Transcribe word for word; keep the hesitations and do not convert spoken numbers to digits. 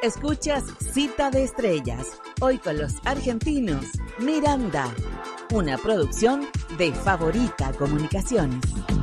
Escuchas Cita de Estrellas, hoy con los argentinos Miranda, una producción de Favorita Comunicaciones.